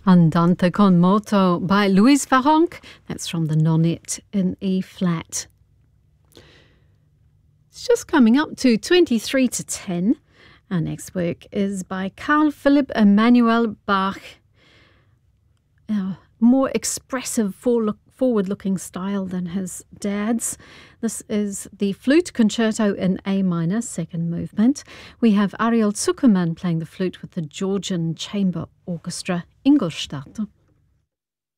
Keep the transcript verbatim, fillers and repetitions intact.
Andante con moto by Louise Farronc. That's from the Nonet in E flat. It's just coming up to twenty-three to ten. Our next work is by Carl Philipp Emanuel Bach. A more expressive forward-looking style than his dad's. This is the Flute Concerto in A minor, second movement. We have Ariel Zuckerman playing the flute with the Georgian Chamber Orchestra, Ingolstadt.